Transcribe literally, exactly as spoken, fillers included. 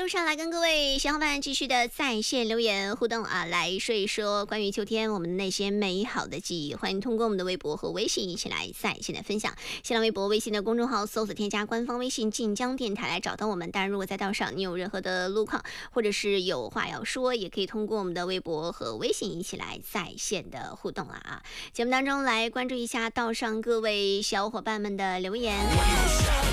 上来跟各位小伙伴继续的在线留言互动啊，来说一说关于秋天我们那些美好的记忆。欢迎通过我们的微博和微信一起来在线的分享。新浪微博、微信的公众号搜索添加官方微信晋江电台来找到我们。当然，如果在道上你有任何的路况，或者是有话要说，也可以通过我们的微博和微信一起来在线的互动了啊。节目当中来关注一下道上各位小伙伴们的留言。